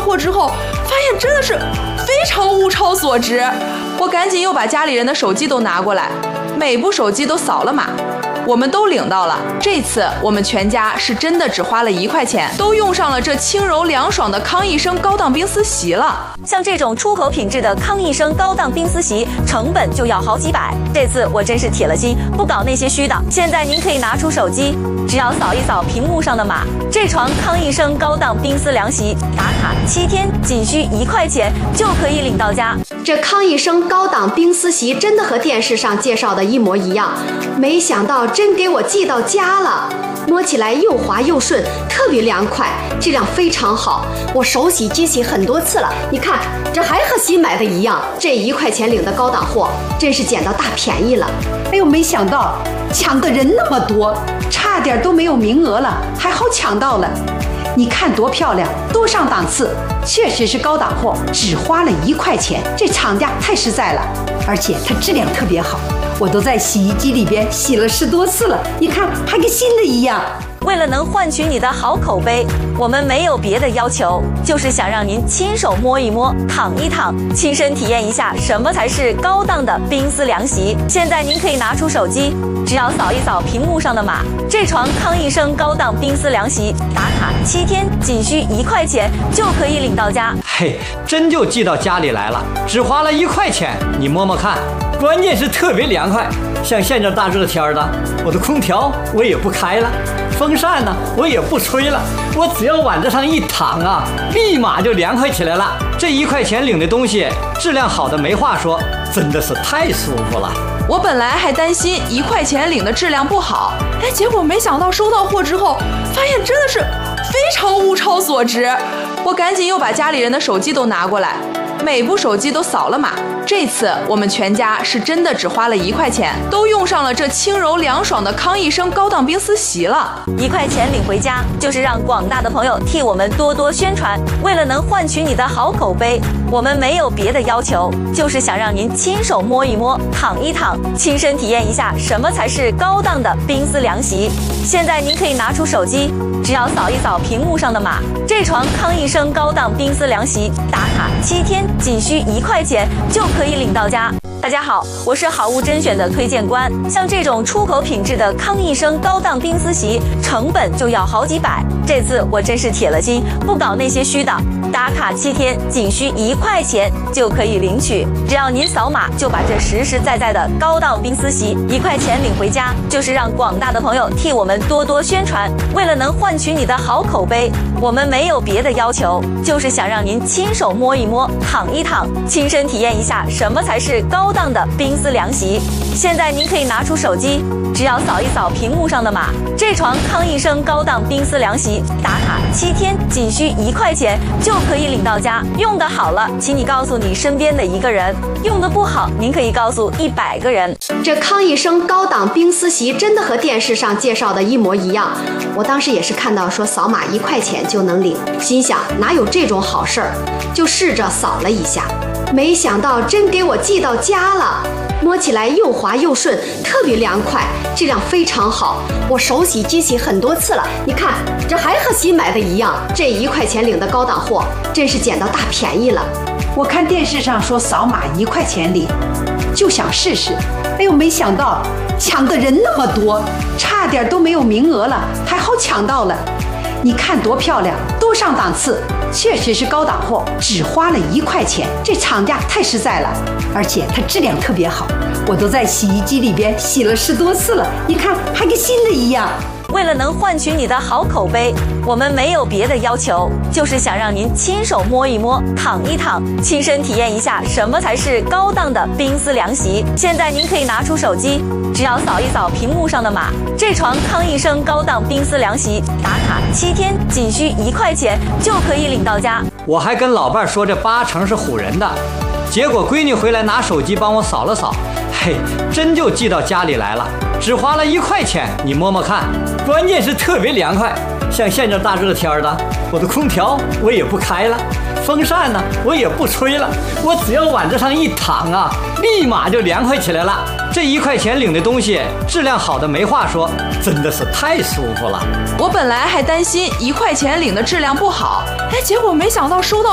货之后，发现真的是非常物超所值。我赶紧又把家里人的手机都拿过来，每部手机都扫了码。我们都领到了，这次我们全家是真的只花了1块钱，都用上了这轻柔凉爽的康益生高档冰丝席了。 像这种出口品质的康益生高档冰丝席，成本就要好几百。这次我真是铁了心，不搞那些虚的。现在您可以拿出手机，只要扫一扫屏幕上的码，这床康益生高档冰丝凉席打卡7天，仅需1块钱就可以领到家。 这康益生高档冰丝席真的和电视上介绍的一模一样，没想到真给我寄到家了。摸起来又滑又顺，特别凉快，质量非常好。我手洗机洗很多次了，你看这还和新买的一样。这1块钱领的高档货，真是捡到大便宜了。 哎呦，没想到抢的人那么多，差点都没有名额了，还好抢到了。你看多漂亮，多上档次，确实是高档货，只花了1块钱，这厂家太实在了，而且它质量特别好。我都在洗衣机里边洗了10多次了，你看还跟新的一样。 为了能换取你的好口碑，我们没有别的要求，就是想让您亲手摸一摸、躺一躺，亲身体验一下什么才是高档的冰丝凉席。现在您可以拿出手机，只要扫一扫屏幕上的码，这床康益生高档冰丝凉席打卡7天，仅需1块钱就可以领到家。 嘿，真就寄到家里来了，只花了1块钱，你摸摸看。关键是特别凉快，像现在大热天的，我的空调我也不开了，风扇呢我也不吹了，我只要往这上一躺啊，立马就凉快起来了。这1块钱领的东西质量好的没话说，真的是太舒服了。 我本来还担心1块钱领的质量不好，结果没想到收到货之后，发现真的是非常物超所值。我赶紧又把家里人的手机都拿过来，每部手机都扫了码。这次我们全家是真的只花了1块钱，都用上了这轻柔凉爽的康益生高档冰丝席了。 1块钱领回家，就是让广大的朋友替我们多多宣传。为了能换取你的好口碑，我们没有别的要求，就是想让您亲手摸一摸、躺一躺，亲身体验一下什么才是高档的冰丝凉席。现在您可以拿出手机，只要扫一扫屏幕上的码，这床康益生高档冰丝凉席打卡7天，仅需1块钱就可以领到家。大家好，我是好物甄选的推荐官。像这种出口品质的康益生高档冰丝席，成本就要好几百。这次我真是铁了心，不搞那些虚的。打卡7天，仅需1块钱就可以领取。只要您扫码，就把这实实在在的高档冰丝席1块钱领回家，就是让广大的朋友替我们多多宣传。为了能换取你的好口碑，我们没有别的要求，就是想让您亲手摸一摸、躺一躺，亲身体验一下什么才是高档的冰丝凉席。现在您可以拿出手机，只要扫一扫屏幕上的码，这床康益生高档冰丝凉席打卡7天，仅需1块钱就可以领到家。用得好了，请你告诉你身边的1个人；用得不好，您可以告诉100个人。 这康益生高档冰丝席真的和电视上介绍的一模一样。我当时也是看到说扫码1块钱就能领，心想哪有这种好事儿，就试着扫了一下，没想到真给我寄到家了。摸起来又滑又顺，特别凉快，质量非常好。我手洗机洗很多次了，你看这还和新买的一样。这1块钱领的高档货，真是捡到大便宜了。 我看电视上说扫码1块钱领，就想试试。哎呦，没想到抢的人那么多，差点都没有名额了，还好抢到了。你看多漂亮，多上档次，确实是高档货，只花了1块钱，这厂家太实在了，而且它质量特别好。我都在洗衣机里边洗了10多次了，你看还跟新的一样。 为了能换取你的好口碑，我们没有别的要求，就是想让您亲手摸一摸、躺一躺，亲身体验一下什么才是高档的冰丝凉席。现在您可以拿出手机，只要扫一扫屏幕上的码，这床康益生高档冰丝凉席打卡7天，仅需1块钱就可以领到家。 我还跟老伴说这8成是唬人的，结果闺女回来拿手机帮我扫了扫，嘿，真就寄到家里来了，只花了1块钱，你摸摸看。关键是特别凉快，像现在大热天的，我的空调我也不开了，风扇呢我也不吹了，我只要往这上一躺啊，立马就凉快起来了。这1块钱领的东西质量好的没话说，真的是太舒服了。 我本来还担心1块钱领的质量不好，结果没想到收到